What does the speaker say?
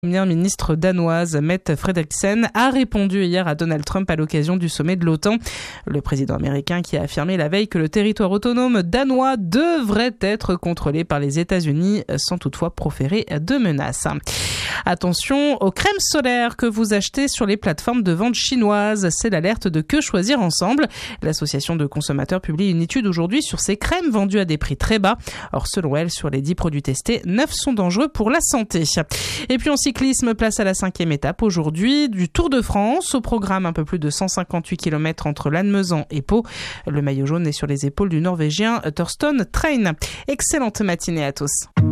La première ministre danoise Mette Frederiksen a répondu hier à Donald Trump à l'occasion du sommet de l'OTAN. Le président américain qui a affirmé la veille que le territoire autonome danois devrait être contrôlé par les États-Unis sans toutefois proférer de menaces. Attention aux crèmes solaires que vous achetez sur les plateformes de vente chinoises. C'est l'alerte de Que Choisir Ensemble. L'association de consommateurs publie une étude aujourd'hui sur ces crèmes vendues à des prix très bas. Or, selon elle, sur les 10 produits testés, 9 sont dangereux pour la santé. Et puis en cyclisme, place à la 5e étape aujourd'hui du Tour de France. Au programme, un peu plus de 158 km entre Lannemezan et Pau. Le maillot jaune est sur les épaules du Norvégien Thorsten Train. Excellente matinée à tous.